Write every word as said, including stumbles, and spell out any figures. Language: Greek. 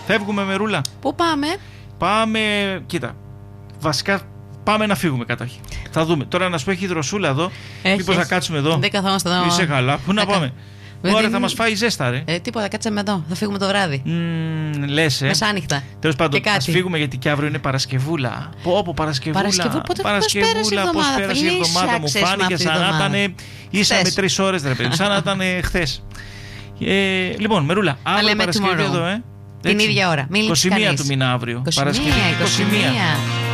Φεύγουμε, Μερούλα. Πού πάμε? Πάμε, κοίτα. Βασικά πάμε να φύγουμε καταρχήν. Θα δούμε. Τώρα να σου πω, έχει δροσούλα εδώ. Μήπως να κάτσουμε εδώ? Δεν καθόμαστε εδώ. Είσαι καλά. Πού να πάμε? Ωραία, θα μας φάει ζέστα, ρε. Ε, τίποτα, κάτσαμε εδώ. Θα φύγουμε το βράδυ. Mm, λες, ε. Μεσάνυχτα. Τέλος πάντων, ας φύγουμε γιατί και αύριο είναι Παρασκευούλα. Πω, πω, Παρασκευούλα. Παρασκευού, πότε Παρασκευούλα, πώς πέρασε η πώς εβδομάδα. πέρασε η εβδομάδα. Μου φάνηκε σαν να ήταν. Ίσα με τρεις ώρες, ρε παιδί. Σαν να ήταν χθες. Ε, λοιπόν, Μερούλα, αύριο Παρασκευή εδώ, ε. Την ίδια ώρα. είκοσι μία του μήνα αύριο. Παρασκευή. είκοσι μία.